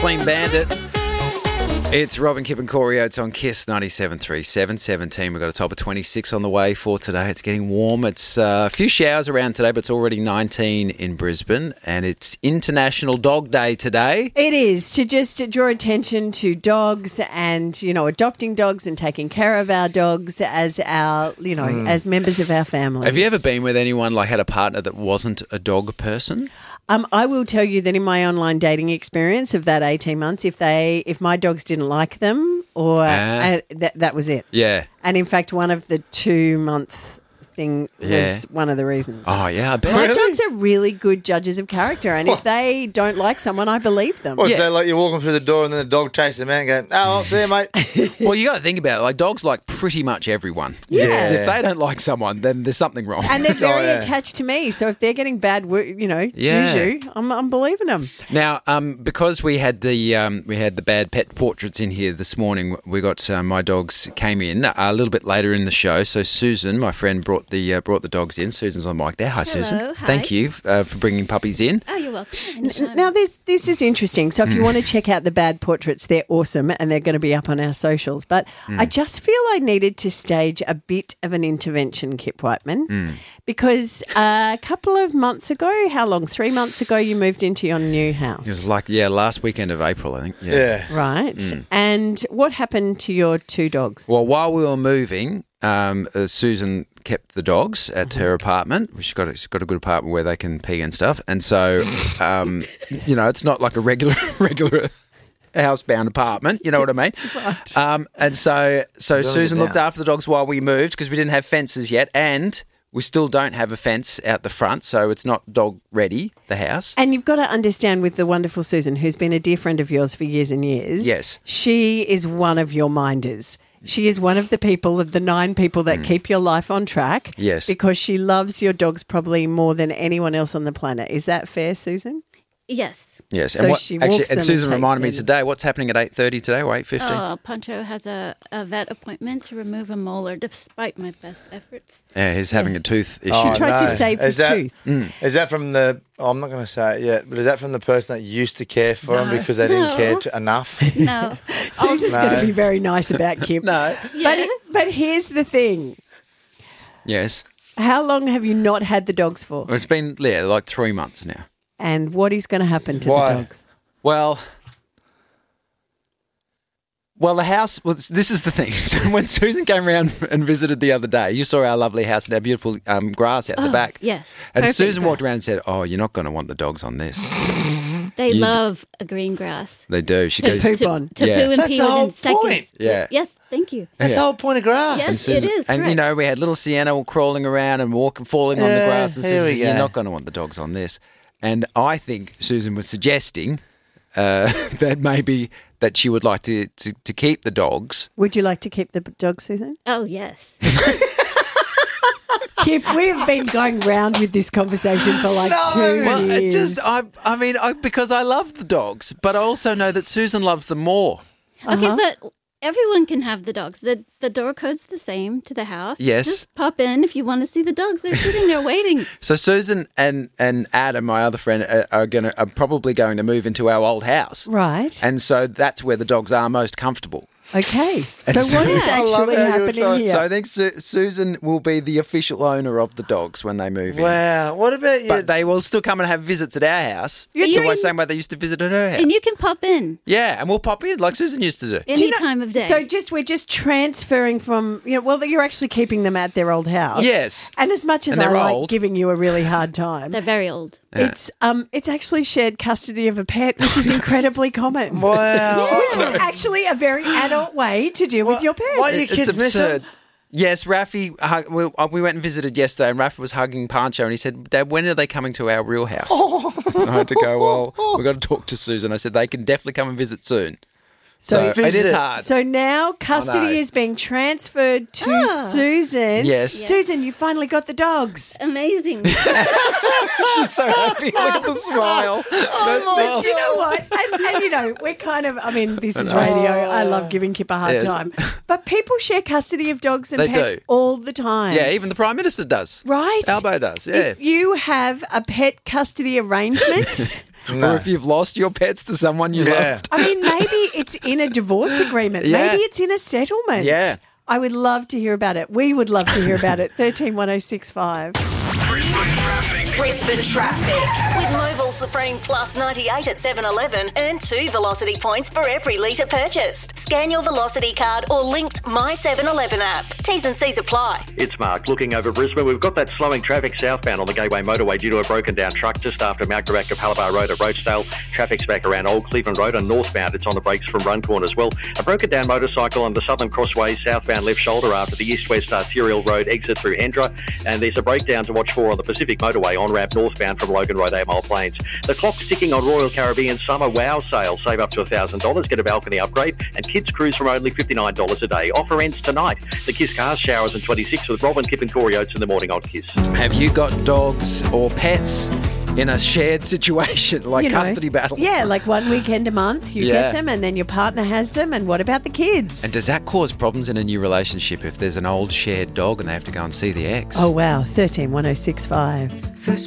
Clean Bandit. It's Robin, Kip and Corey Oates on KISS 97.3, 7:17. We've got a top of 26 on the way for today. It's getting warm. It's a few showers around today, but it's already 19 in Brisbane. And it's International Dog Day today. It is, to just draw attention to dogs and, adopting dogs and taking care of our dogs as our, as members of our family. Have you ever been with anyone, had a partner that wasn't a dog person? I will tell you that in my online dating experience of that 18 months, if my dogs didn't like them, that was it. Yeah. And in fact, one of the 2-month thing was one of the reasons. Oh, yeah, I bet. My dogs are really good judges of character, and if they don't like someone, I believe them. What's that, like you're walking through the door and then the dog chases them out and going, I'll see you, mate. Well, you got to think about it. Dogs like pretty much everyone. Yeah. If they don't like someone, then there's something wrong. And they're very attached to me, so if they're getting bad, juju, I'm believing them. Now, because we had the bad pet portraits in here this morning, we got my dogs came in a little bit later in the show. So Susan, my friend, brought the dogs in. Susan's on mic there. Hi, Hello, Susan. hi. Thank you for bringing puppies in. Oh, you're welcome. Now, this is interesting. So if you want to check out the bad portraits, they're awesome and they're going to be up on our socials. But I just feel I needed to stage a bit of an intervention, Kip Whiteman, because a couple of months ago, how long? 3 months ago, you moved into your new house. It was last weekend of April, I think. Yeah. Right. And what happened to your 2 dogs? Well, while we were moving, Susan kept the dogs at her apartment. She's got a good apartment where they can pee and stuff. And so, it's not like a regular housebound apartment. You know what I mean? Right. And so Susan looked after the dogs while we moved because we didn't have fences yet, and we still don't have a fence out the front, so it's not dog ready, the house. And you've got to understand with the wonderful Susan, who's been a dear friend of yours for years and years. Yes. She is one of your minders. She is one of the people, the 9 people that keep your life on track. Yes. Because she loves your dogs probably more than anyone else on the planet. Is that fair, Susan? Yes. Yes. So she walks them and Susan and reminded me takes them. today, what's happening at 8:30 today or 8:15? Pancho has a vet appointment to remove a molar despite my best efforts. Yeah, he's having a tooth issue. She tried to save his tooth. Is that from I'm not going to say it yet, but is that from the person that used to care for him because they didn't care enough? No. Susan's going to be very nice about Kip. No. Yeah. But here's the thing. Yes. How long have you not had the dogs for? It's been, like 3 months now. And what is going to happen to Why? the dogs? Well, the house. Well, this is the thing. So when Susan came around and visited the other day, you saw our lovely house and our beautiful grass out the back. Yes. And Perfect Susan walked grass. around and said, "Oh, you're not going to want the dogs on this." They love a green grass. They do. She To goes, poop on. To Yeah. poo and That's pee the whole within seconds. point. Yeah. Yes, thank you. That's the whole point of grass. Yes. And Susan, It is, and correct. we had little Sienna all crawling around and falling on the Yeah, grass. And here Susan we said, "You're go. not going to want the dogs on this." And I think Susan was suggesting that maybe that she would like to keep the dogs. Would you like to keep the dogs, Susan? Oh, yes. Kip, we've been going round with this conversation for 2 Well, years. because I love the dogs, but I also know that Susan loves them more. Okay, but everyone can have the dogs. The door code's the same to the house. Yes. Just pop in if you want to see the dogs. They're sitting there waiting. So Susan and Adam, my other friend, are probably going to move into our old house, Right. and so that's where the dogs are most comfortable. Okay. And So what is I love actually how you're happening trying- here? So I think Susan will be the official owner of the dogs when they move in. Wow. What about you? But they will still come and have visits at our house. You're the doing- same way they used to visit at her house. And you can pop in Yeah, and we'll pop in like Susan used to do. Do any you know- time of day. So we're just transferring from, you're actually keeping them at their old house. Yes. And as much as And I they're like old. giving you a really hard time, They're very old. it's actually shared custody of a pet, which is incredibly common. Wow. Which is actually a very adult way to deal with your pets. Why do your kids miss absurd. them? Yes, Rafi, we went and visited yesterday, and Rafi was hugging Pancho, and he said, "Dad, when are they coming to our real house?" And I had to go, well, we've got to talk to Susan. I said, they can definitely come and visit soon. So it is Visit. hard. So now I custody know. is being transferred to Susan. Yes. Yeah. Susan, you finally got the dogs. Amazing. She's so happy. Look at the smile. But you know what? And we're kind of, this is radio. I love giving Kip a hard Yes. time. But people share custody of dogs and They pets do. all the time. Yeah, even the Prime Minister does. Right? Albo does, yeah. If you have a pet custody arrangement, No. or if you've lost your pets to someone you Yeah. loved. I mean, maybe it's in a divorce agreement. Yeah. Maybe it's in a settlement. Yeah. I would love to hear about it. We would love to hear about it. 131065. Brisbane Traffic. With Mobil Supreme Plus 98 at 7-Eleven, earn 2 Velocity points for every litre purchased. Scan your Velocity card or linked My 7-Eleven app. T's and C's apply. It's Mark looking over Brisbane. We've got that slowing traffic southbound on the Gateway Motorway due to a broken down truck just after Mount Gravatt Capalaba Road at Roachdale. Traffic's back around Old Cleveland Road and northbound. It's on the brakes from Runcorn as well. A broken down motorcycle on the Southern Crossway southbound left shoulder after the east-west arterial road exit through Hendra. And there's a breakdown to watch for on the Pacific Motorway on ramp northbound from Logan Road, 8 Mile Plains. The clock's ticking on Royal Caribbean Summer Wow Sale. Save up to $1,000, get a balcony upgrade, and kids cruise from only $59 a day. Offer ends tonight. The Kiss Cars Showers and 26 with Robin, Kip and Corey Oates in the morning on Kiss. Have you got dogs or pets in a shared situation, like You know, custody battle? Yeah, like one weekend a month, you Yeah. get them, and then your partner has them. And what about the kids? And does that cause problems in a new relationship if there's an old shared dog and they have to go and see the ex? Oh, wow. 131065.